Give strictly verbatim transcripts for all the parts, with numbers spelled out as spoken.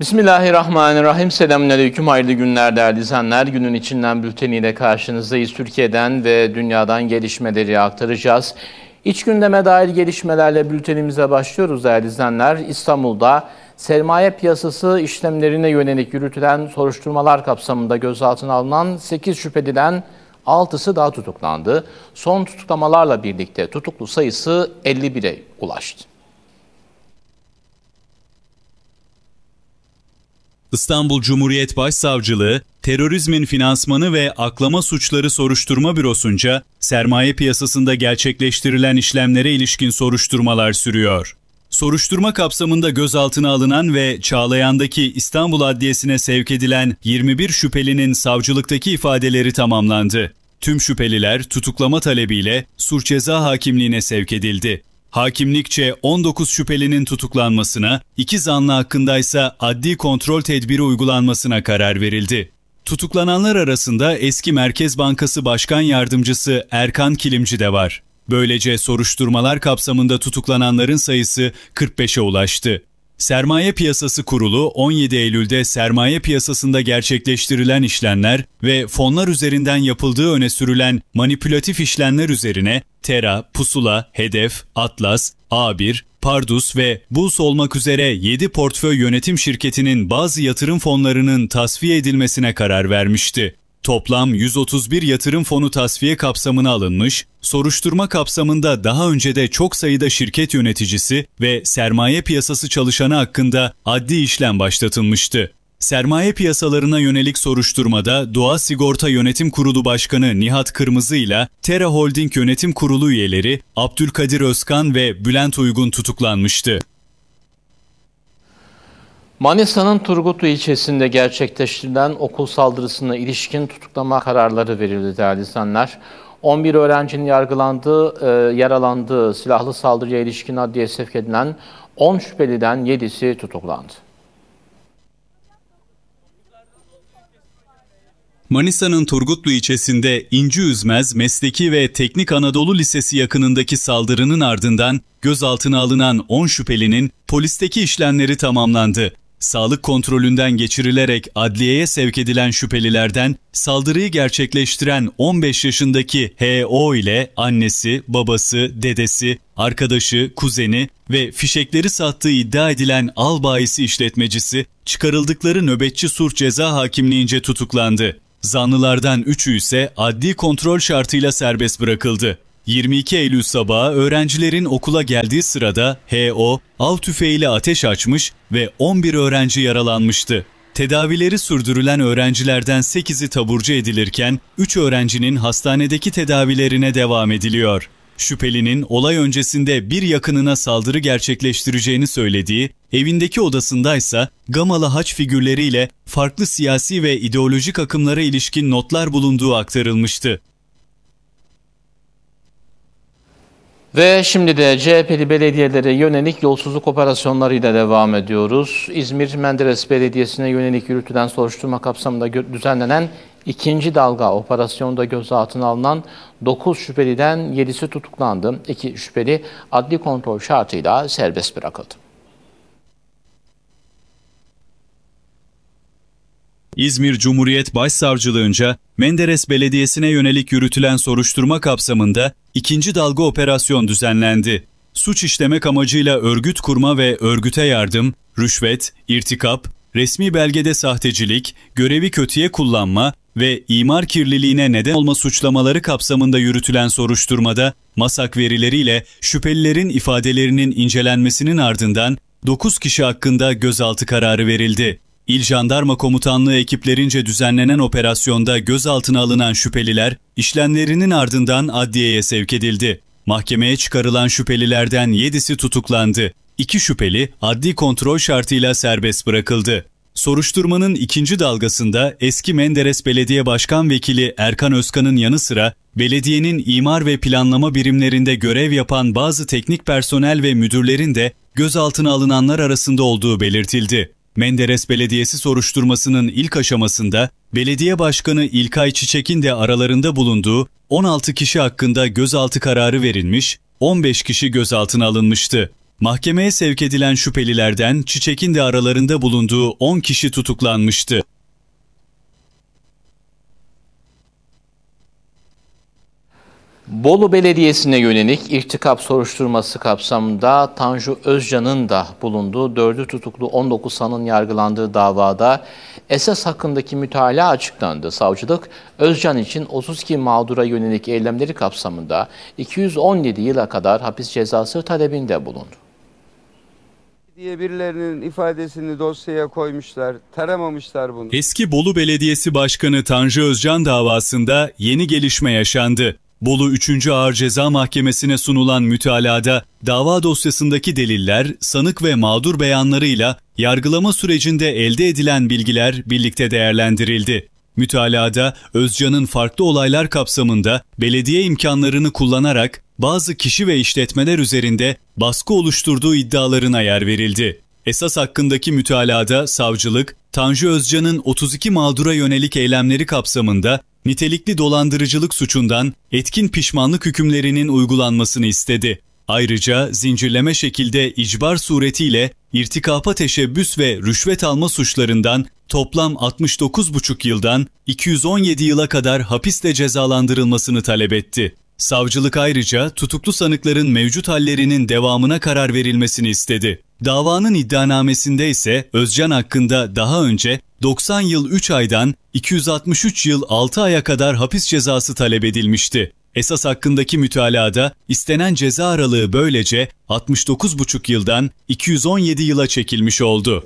Bismillahirrahmanirrahim. Selamünaleyküm. Hayırlı günler değerli izleyenler. Günün içinden bülteniyle karşınızdayız. Türkiye'den ve dünyadan gelişmeleri aktaracağız. İç gündeme dair gelişmelerle bültenimize başlıyoruz değerli izleyenler. İstanbul'da sermaye piyasası işlemlerine yönelik yürütülen soruşturmalar kapsamında gözaltına alınan sekiz şüpheliden altısı daha tutuklandı. Son tutuklamalarla birlikte tutuklu sayısı elli bire ulaştı. İstanbul Cumhuriyet Başsavcılığı, Terörizmin Finansmanı ve Aklama Suçları Soruşturma Bürosu'nca sermaye piyasasında gerçekleştirilen işlemlere ilişkin soruşturmalar sürüyor. Soruşturma kapsamında gözaltına alınan ve Çağlayan'daki İstanbul Adliyesi'ne sevk edilen yirmi bir şüphelinin savcılıktaki ifadeleri tamamlandı. Tüm şüpheliler tutuklama talebiyle Suç Ceza Hakimliğine sevk edildi. Hakimlikçe on dokuz şüphelinin tutuklanmasına, iki zanlı hakkındaysa adli kontrol tedbiri uygulanmasına karar verildi. Tutuklananlar arasında eski Merkez Bankası Başkan Yardımcısı Erkan Kilimci de var. Böylece soruşturmalar kapsamında tutuklananların sayısı kırk beşe ulaştı. Sermaye Piyasası Kurulu on yedi Eylül'de sermaye piyasasında gerçekleştirilen işlemler ve fonlar üzerinden yapıldığı öne sürülen manipülatif işlemler üzerine Tera, Pusula, Hedef, Atlas, A bir, Pardus ve Bus olmak üzere yedi portföy yönetim şirketinin bazı yatırım fonlarının tasfiye edilmesine karar vermişti. Toplam yüz otuz bir yatırım fonu tasfiye kapsamına alınmış, soruşturma kapsamında daha önce de çok sayıda şirket yöneticisi ve sermaye piyasası çalışanı hakkında adli işlem başlatılmıştı. Sermaye piyasalarına yönelik soruşturmada Doğa Sigorta Yönetim Kurulu Başkanı Nihat Kırmızı ile Tera Holding Yönetim Kurulu üyeleri Abdülkadir Özkan ve Bülent Uygun tutuklanmıştı. Manisa'nın Turgutlu ilçesinde gerçekleştirilen okul saldırısına ilişkin tutuklama kararları verildi değerli izleyenler. on bir öğrencinin yargılandığı, e, yaralandığı silahlı saldırıya ilişkin adliyeye sevk edilen on şüpheliden yedisi tutuklandı. Manisa'nın Turgutlu ilçesinde İnci Üzmez Mesleki ve Teknik Anadolu Lisesi yakınındaki saldırının ardından gözaltına alınan on şüphelinin polisteki işlemleri tamamlandı. Sağlık kontrolünden geçirilerek adliyeye sevk edilen şüphelilerden saldırıyı gerçekleştiren on beş yaşındaki H O ile annesi, babası, dedesi, arkadaşı, kuzeni ve fişekleri sattığı iddia edilen albayisi işletmecisi çıkarıldıkları nöbetçi Suç Ceza Hakimliğince tutuklandı. Zanlılardan üçü ise adli kontrol şartıyla serbest bırakıldı. yirmi iki Eylül sabahı öğrencilerin okula geldiği sırada H O av tüfeğiyle ateş açmış ve on bir öğrenci yaralanmıştı. Tedavileri sürdürülen öğrencilerden sekizi taburcu edilirken üç öğrencinin hastanedeki tedavilerine devam ediliyor. Şüphelinin olay öncesinde bir yakınına saldırı gerçekleştireceğini söylediği, evindeki odasındaysa Gamalı haç figürleriyle farklı siyasi ve ideolojik akımlara ilişkin notlar bulunduğu aktarılmıştı. Ve şimdi de C H P'li belediyelere yönelik yolsuzluk operasyonlarıyla devam ediyoruz. İzmir Menderes Belediyesi'ne yönelik yürütülen soruşturma kapsamında düzenlenen ikinci dalga operasyonda gözaltına alınan dokuz şüpheliden yedisi tutuklandı. iki şüpheli adli kontrol şartıyla serbest bırakıldı. İzmir Cumhuriyet Başsavcılığınca Menderes Belediyesi'ne yönelik yürütülen soruşturma kapsamında ikinci dalga operasyon düzenlendi. Suç işlemek amacıyla örgüt kurma ve örgüte yardım, rüşvet, irtikap, resmi belgede sahtecilik, görevi kötüye kullanma ve imar kirliliğine neden olma suçlamaları kapsamında yürütülen soruşturmada MASAK verileriyle şüphelilerin ifadelerinin incelenmesinin ardından dokuz kişi hakkında gözaltı kararı verildi. İl Jandarma Komutanlığı ekiplerince düzenlenen operasyonda gözaltına alınan şüpheliler işlemlerinin ardından adliyeye sevk edildi. Mahkemeye çıkarılan şüphelilerden yedisi tutuklandı. İki şüpheli adli kontrol şartıyla serbest bırakıldı. Soruşturmanın ikinci dalgasında eski Menderes Belediye Başkan Vekili Erkan Özkan'ın yanı sıra belediyenin imar ve planlama birimlerinde görev yapan bazı teknik personel ve müdürlerin de gözaltına alınanlar arasında olduğu belirtildi. Menderes Belediyesi soruşturmasının ilk aşamasında Belediye Başkanı İlkay Çiçek'in de aralarında bulunduğu on altı kişi hakkında gözaltı kararı verilmiş, on beş kişi gözaltına alınmıştı. Mahkemeye sevk edilen şüphelilerden Çiçek'in de aralarında bulunduğu on kişi tutuklanmıştı. Bolu Belediyesi'ne yönelik irtikap soruşturması kapsamında Tanju Özcan'ın da bulunduğu dördü tutuklu on dokuz sanığın yargılandığı davada esas hakkındaki mütalaa açıklandı. Savcılık Özcan için otuz iki mağdura yönelik eylemleri kapsamında iki yüz on yedi yıla kadar hapis cezası talebinde bulundu. Diye birilerinin ifadesini dosyaya koymuşlar, taramamışlar bunu. Eski Bolu Belediyesi Başkanı Tanju Özcan davasında yeni gelişme yaşandı. Bolu üçüncü Ağır Ceza Mahkemesi'ne sunulan mütalaada dava dosyasındaki deliller, sanık ve mağdur beyanlarıyla yargılama sürecinde elde edilen bilgiler birlikte değerlendirildi. Mütalaada Özcan'ın farklı olaylar kapsamında belediye imkanlarını kullanarak bazı kişi ve işletmeler üzerinde baskı oluşturduğu iddialarına yer verildi. Esas hakkındaki mütalaada savcılık, Tanju Özcan'ın otuz iki mağdura yönelik eylemleri kapsamında nitelikli dolandırıcılık suçundan etkin pişmanlık hükümlerinin uygulanmasını istedi. Ayrıca zincirleme şekilde icbar suretiyle irtikapa teşebbüs ve rüşvet alma suçlarından toplam altmış dokuz buçuk yıldan iki yüz on yedi yıla kadar hapisle cezalandırılmasını talep etti. Savcılık ayrıca tutuklu sanıkların mevcut hallerinin devamına karar verilmesini istedi. Davanın iddianamesinde ise Özcan hakkında daha önce doksan yıl üç aydan iki yüz altmış üç yıl altı aya kadar hapis cezası talep edilmişti. Esas hakkındaki mütalaada istenen ceza aralığı böylece altmış dokuz buçuk yıldan iki yüz on yedi yıla çekilmiş oldu.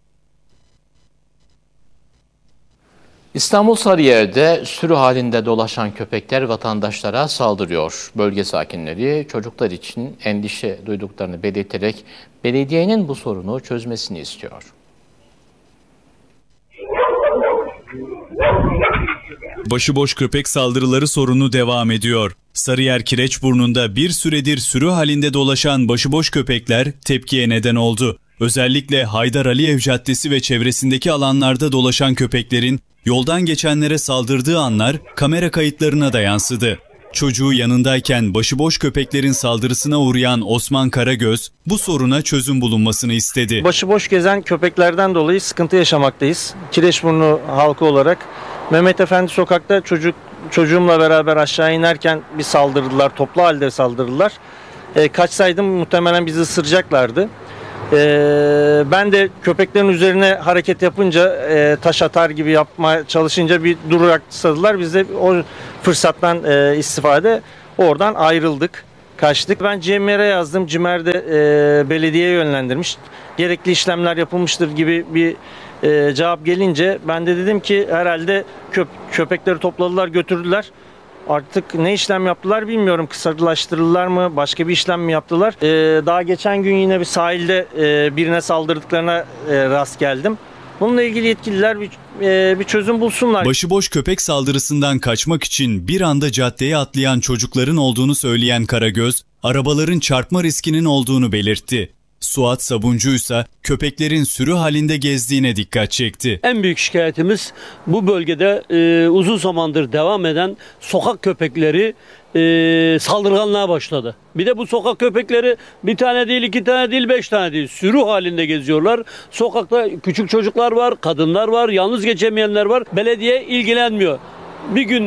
İstanbul Sarıyer'de sürü halinde dolaşan köpekler vatandaşlara saldırıyor. Bölge sakinleri çocuklar için endişe duyduklarını belirterek belediyenin bu sorunu çözmesini istiyor. Başıboş köpek saldırıları sorunu devam ediyor. Sarıyer Kireçburnu'nda bir süredir sürü halinde dolaşan başıboş köpekler tepkiye neden oldu. Özellikle Haydar Aliyev Caddesi ve çevresindeki alanlarda dolaşan köpeklerin yoldan geçenlere saldırdığı anlar kamera kayıtlarına da yansıdı. Çocuğu yanındayken başıboş köpeklerin saldırısına uğrayan Osman Karagöz bu soruna çözüm bulunmasını istedi. Başıboş gezen köpeklerden dolayı sıkıntı yaşamaktayız. Kireçburnu halkı olarak Mehmet Efendi sokakta çocuk çocuğumla beraber aşağı inerken bir saldırdılar, toplu halde saldırdılar. E, kaçsaydım muhtemelen bizi ısıracaklardı. E, ben de köpeklerin üzerine hareket yapınca, e, taş atar gibi yapmaya çalışınca bir duraksadılar. Biz de o fırsattan e, istifade oradan ayrıldık, kaçtık. Ben CİMER'e yazdım. CİMER de e, belediyeye yönlendirmiş. Gerekli işlemler yapılmıştır gibi bir e, cevap gelince ben de dedim ki herhalde köp köpekleri topladılar, götürdüler. Artık ne işlem yaptılar bilmiyorum. Kısalaştırdılar mı? Başka bir işlem mi yaptılar? Ee, daha geçen gün yine bir sahilde e, birine saldırdıklarına e, rast geldim. Bununla ilgili yetkililer bir, e, bir çözüm bulsunlar. Başıboş köpek saldırısından kaçmak için bir anda caddeye atlayan çocukların olduğunu söyleyen Karagöz, arabaların çarpma riskinin olduğunu belirtti. Suat Sabuncu ise köpeklerin sürü halinde gezdiğine dikkat çekti. En büyük şikayetimiz bu bölgede e, uzun zamandır devam eden sokak köpekleri e, saldırganlığa başladı. Bir de bu sokak köpekleri bir tane değil, iki tane değil, beş tane değil. Sürü halinde geziyorlar. Sokakta küçük çocuklar var, kadınlar var, yalnız geçemeyenler var. Belediye ilgilenmiyor. Bir gün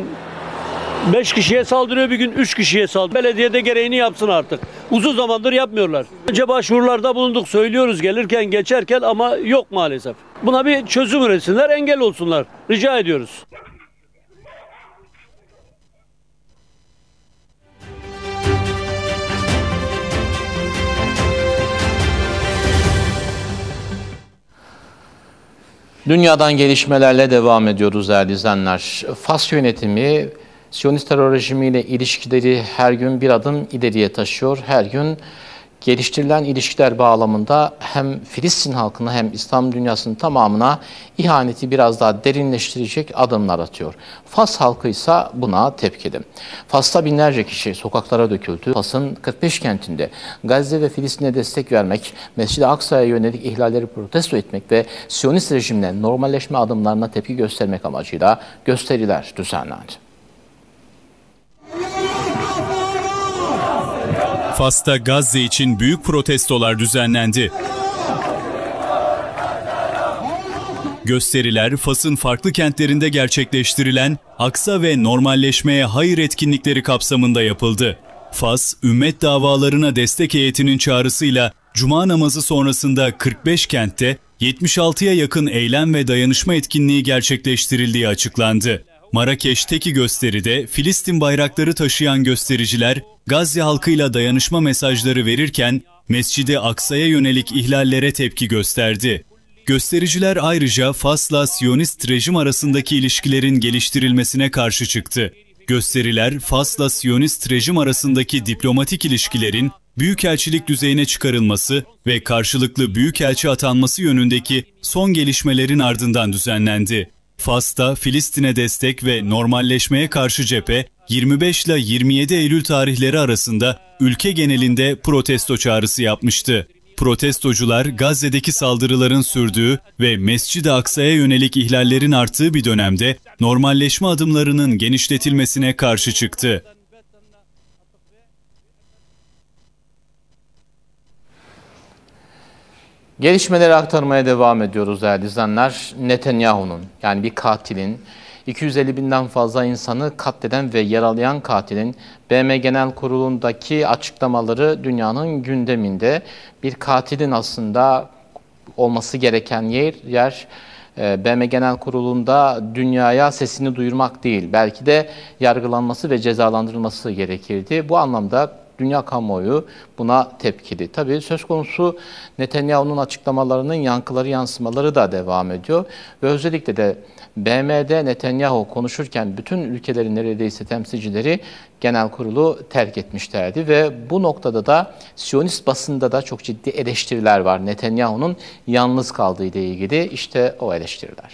beş kişiye saldırıyor, bir gün üç kişiye saldırıyor. Belediye de gereğini yapsın artık. Uzun zamandır yapmıyorlar. Önce başvurularda bulunduk, söylüyoruz gelirken geçerken ama yok maalesef. Buna bir çözüm üretsinler, engel olsunlar. Rica ediyoruz. Dünyadan gelişmelerle devam ediyoruz değerli izleyenler. Fas yönetimi Siyonist terör rejimiyle ilişkileri her gün bir adım ileriye taşıyor. Her gün geliştirilen ilişkiler bağlamında hem Filistin halkına hem İslam dünyasının tamamına ihaneti biraz daha derinleştirecek adımlar atıyor. Fas halkı ise buna tepkili. Fas'ta binlerce kişi sokaklara döküldü. Fas'ın kırk beş kentinde Gazze ve Filistin'e destek vermek, Mescid-i Aksa'ya yönelik ihlalleri protesto etmek ve Siyonist rejimle normalleşme adımlarına tepki göstermek amacıyla gösteriler düzenlendi. Fas'ta Gazze için büyük protestolar düzenlendi. Gösteriler Fas'ın farklı kentlerinde gerçekleştirilen Aksa ve normalleşmeye hayır etkinlikleri kapsamında yapıldı. Fas, ümmet davalarına destek heyetinin çağrısıyla Cuma namazı sonrasında kırk beş kentte yetmiş altıya yakın eylem ve dayanışma etkinliği gerçekleştirildiği açıklandı. Marrakeş'teki gösteride Filistin bayrakları taşıyan göstericiler Gazze halkıyla dayanışma mesajları verirken Mescid-i Aksa'ya yönelik ihlallere tepki gösterdi. Göstericiler ayrıca Fas'la Siyonist rejim arasındaki ilişkilerin geliştirilmesine karşı çıktı. Gösteriler Fas'la Siyonist rejim arasındaki diplomatik ilişkilerin büyükelçilik düzeyine çıkarılması ve karşılıklı büyükelçi atanması yönündeki son gelişmelerin ardından düzenlendi. Fas'ta Filistin'e destek ve normalleşmeye karşı cephe yirmi beş ile yirmi yedi Eylül tarihleri arasında ülke genelinde protesto çağrısı yapmıştı. Protestocular Gazze'deki saldırıların sürdüğü ve Mescid-i Aksa'ya yönelik ihlallerin arttığı bir dönemde normalleşme adımlarının genişletilmesine karşı çıktı. Gelişmeleri aktarmaya devam ediyoruz değerli izleyenler. Netanyahu'nun, yani bir katilin, iki yüz elli binden fazla insanı katleden ve yaralayan katilin B M Genel Kurulu'ndaki açıklamaları dünyanın gündeminde. Bir katilin aslında olması gereken yer, yer B M Genel Kurulu'nda dünyaya sesini duyurmak değil, belki de yargılanması ve cezalandırılması gerekirdi. Bu anlamda dünya kamuoyu buna tepkili. Tabii söz konusu Netanyahu'nun açıklamalarının yankıları, yansımaları da devam ediyor. Ve özellikle de B M'de Netanyahu konuşurken bütün ülkelerin neredeyse temsilcileri genel kurulu terk etmişlerdi. Ve bu noktada da Siyonist basında da çok ciddi eleştiriler var. Netanyahu'nun yalnız kaldığı ile ilgili işte o eleştiriler.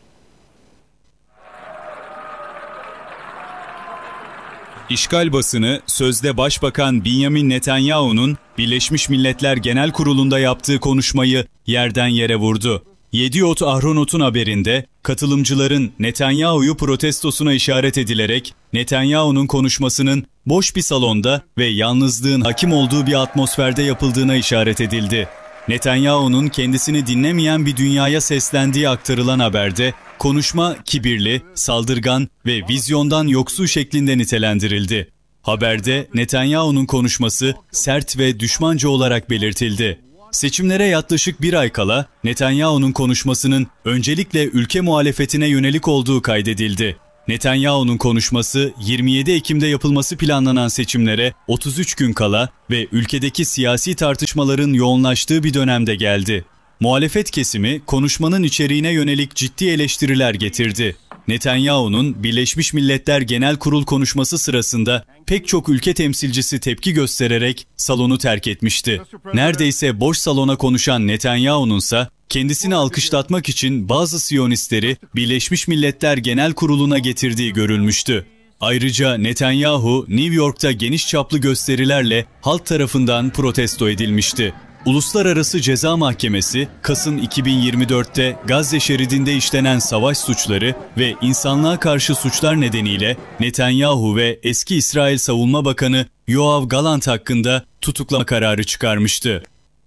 İşgal basını sözde Başbakan Benjamin Netanyahu'nun Birleşmiş Milletler Genel Kurulu'nda yaptığı konuşmayı yerden yere vurdu. Yediot Ahronot'un haberinde katılımcıların Netanyahu'yu protestosuna işaret edilerek Netanyahu'nun konuşmasının boş bir salonda ve yalnızlığın hakim olduğu bir atmosferde yapıldığına işaret edildi. Netanyahu'nun kendisini dinlemeyen bir dünyaya seslendiği aktarılan haberde konuşma kibirli, saldırgan ve vizyondan yoksun şeklinde nitelendirildi. Haberde Netanyahu'nun konuşması sert ve düşmanca olarak belirtildi. Seçimlere yaklaşık bir ay kala Netanyahu'nun konuşmasının öncelikle ülke muhalefetine yönelik olduğu kaydedildi. Netanyahu'nun konuşması yirmi yedi Ekim'de yapılması planlanan seçimlere otuz üç gün kala ve ülkedeki siyasi tartışmaların yoğunlaştığı bir dönemde geldi. Muhalefet kesimi konuşmanın içeriğine yönelik ciddi eleştiriler getirdi. Netanyahu'nun Birleşmiş Milletler Genel Kurul konuşması sırasında pek çok ülke temsilcisi tepki göstererek salonu terk etmişti. Neredeyse boş salona konuşan Netanyahu'nunsa kendisini alkışlatmak için bazı Siyonistleri Birleşmiş Milletler Genel Kurulu'na getirdiği görülmüştü. Ayrıca Netanyahu, New York'ta geniş çaplı gösterilerle halk tarafından protesto edilmişti. Uluslararası Ceza Mahkemesi, Kasım iki bin yirmi dört'te Gazze şeridinde işlenen savaş suçları ve insanlığa karşı suçlar nedeniyle Netanyahu ve eski İsrail Savunma Bakanı Yoav Gallant hakkında tutuklama kararı çıkarmıştı.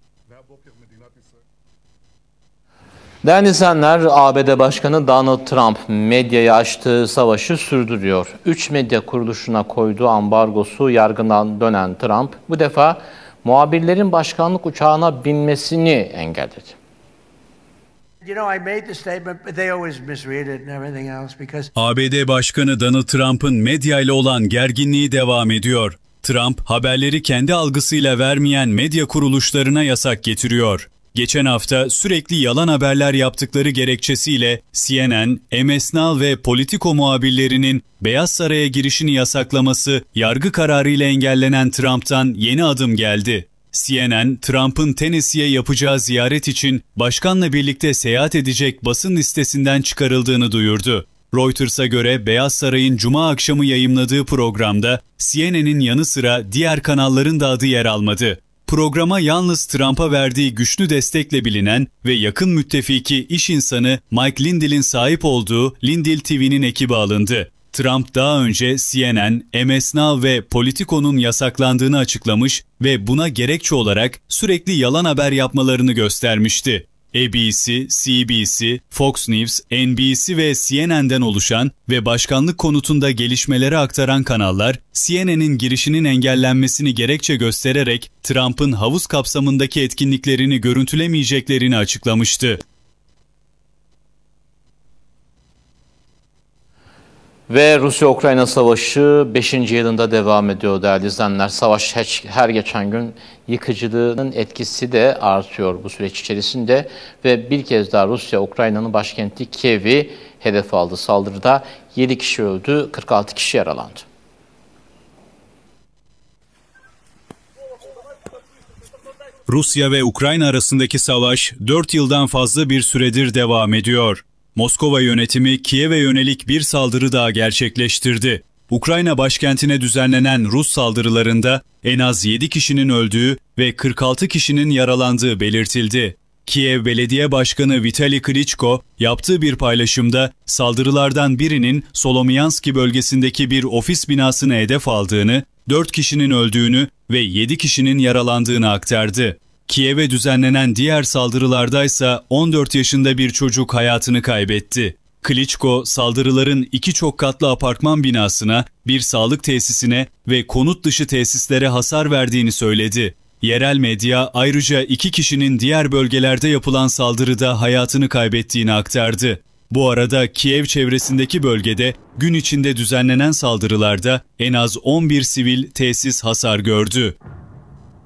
Değerli izleyenler, A B D Başkanı Donald Trump medyaya açtığı savaşı sürdürüyor. Üç medya kuruluşuna koyduğu ambargosu yargıdan dönen Trump bu defa muhabirlerin başkanlık uçağına binmesini engelledi. A B D Başkanı Donald Trump'ın medya ile olan gerginliği devam ediyor. Trump, haberleri kendi algısıyla vermeyen medya kuruluşlarına yasak getiriyor. Geçen hafta sürekli yalan haberler yaptıkları gerekçesiyle C N N, M S Now ve Politico muhabirlerinin Beyaz Saray'a girişini yasaklaması yargı kararıyla engellenen Trump'tan yeni adım geldi. C N N, Trump'ın Tennessee'ye yapacağı ziyaret için başkanla birlikte seyahat edecek basın listesinden çıkarıldığını duyurdu. Reuters'a göre Beyaz Saray'ın Cuma akşamı yayımladığı programda C N N'in yanı sıra diğer kanalların da adı yer almadı. Programa yalnız Trump'a verdiği güçlü destekle bilinen ve yakın müttefiki iş insanı Mike Lindell'in sahip olduğu Lindell T V'nin ekibi alındı. Trump daha önce C N N, M S Now ve Politico'nun yasaklandığını açıklamış ve buna gerekçe olarak sürekli yalan haber yapmalarını göstermişti. A B C, C B C, Fox News, N B C ve C N N'den oluşan ve başkanlık konutunda gelişmeleri aktaran kanallar, C N N'in girişinin engellenmesini gerekçe göstererek Trump'ın havuz kapsamındaki etkinliklerini görüntülemeyeceklerini açıklamıştı. Ve Rusya-Ukrayna savaşı beşinci yılında devam ediyor değerli izleyenler. Savaş her geçen gün yıkıcılığının etkisi de artıyor bu süreç içerisinde. Ve bir kez daha Rusya, Ukrayna'nın başkenti Kiev'i hedef aldı. Saldırıda yedi kişi öldü, kırk altı kişi yaralandı. Rusya ve Ukrayna arasındaki savaş dört yıldan fazla bir süredir devam ediyor. Moskova yönetimi Kiev'e yönelik bir saldırı daha gerçekleştirdi. Ukrayna başkentine düzenlenen Rus saldırılarında en az yedi kişinin öldüğü ve kırk altı kişinin yaralandığı belirtildi. Kiev Belediye Başkanı Vitali Klitschko yaptığı bir paylaşımda saldırılardan birinin Solomyanski bölgesindeki bir ofis binasını hedef aldığını, dört kişinin öldüğünü ve yedi kişinin yaralandığını aktardı. Kiev'e düzenlenen diğer saldırılardaysa on dört yaşında bir çocuk hayatını kaybetti. Klitschko, saldırıların iki çok katlı apartman binasına, bir sağlık tesisine ve konut dışı tesislere hasar verdiğini söyledi. Yerel medya ayrıca iki kişinin diğer bölgelerde yapılan saldırıda hayatını kaybettiğini aktardı. Bu arada Kiev çevresindeki bölgede gün içinde düzenlenen saldırılarda en az on bir sivil tesis hasar gördü.